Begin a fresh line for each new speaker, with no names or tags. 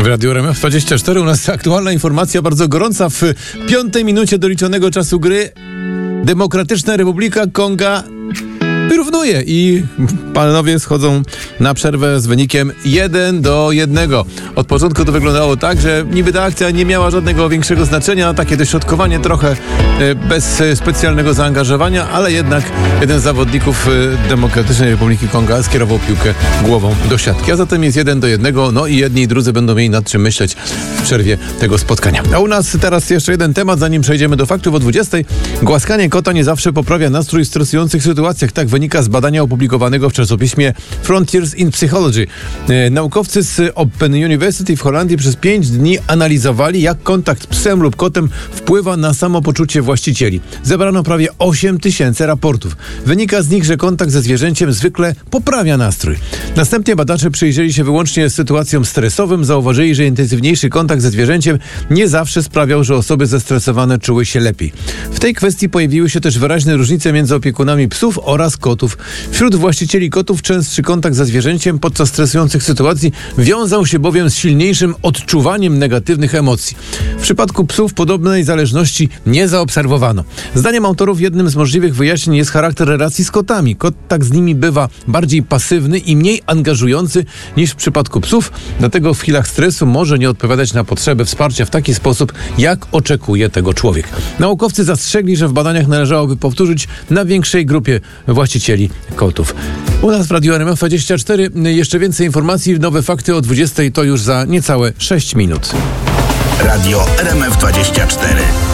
W Radiu RMF24 u nas aktualna informacja, bardzo gorąca. W 5. minucie doliczonego czasu gry Demokratyczna Republika Konga wyrównuje i panowie schodzą na przerwę z wynikiem 1-1. Od początku to wyglądało tak, że niby ta akcja nie miała żadnego większego znaczenia, takie dośrodkowanie trochę bez specjalnego zaangażowania, ale jednak jeden z zawodników Demokratycznej Republiki Konga skierował piłkę głową do siatki, a zatem jest 1-1, no i jedni i drudzy będą mieli nad czym myśleć w przerwie tego spotkania. A u nas teraz jeszcze jeden temat, zanim przejdziemy do faktów o 20. Głaskanie kota nie zawsze poprawia nastrój w stresujących sytuacjach, tak wynika z badania opublikowanego w czasopiśmie Frontiers in Psychology. Naukowcy z Open University w Holandii przez 5 dni analizowali, jak kontakt z psem lub kotem wpływa na samopoczucie właścicieli. Zebrano prawie 8 000 raportów. Wynika z nich, że kontakt ze zwierzęciem zwykle poprawia nastrój. Następnie badacze przyjrzeli się wyłącznie sytuacjom stresowym, zauważyli, że intensywniejszy kontakt ze zwierzęciem nie zawsze sprawiał, że osoby zestresowane czuły się lepiej. W tej kwestii pojawiły się też wyraźne różnice między opiekunami psów oraz kotów. Wśród właścicieli kotów częstszy kontakt ze zwierzęciem podczas stresujących sytuacji wiązał się bowiem z silniejszym odczuwaniem negatywnych emocji. W przypadku psów podobnej zależności nie zaobserwowano. Zdaniem autorów jednym z możliwych wyjaśnień jest charakter relacji z kotami. Kontakt z nimi bywa bardziej pasywny i mniej angażujący niż w przypadku psów, dlatego w chwilach stresu może nie odpowiadać na potrzeby wsparcia w taki sposób, jak oczekuje tego człowiek. Naukowcy zastrzegli, że w badaniach należałoby powtórzyć na większej grupie właścicieli kotów. U nas w Radiu RMF24 jeszcze więcej informacji, nowe fakty o 20 to już za niecałe 6 minut.
Radio RMF24.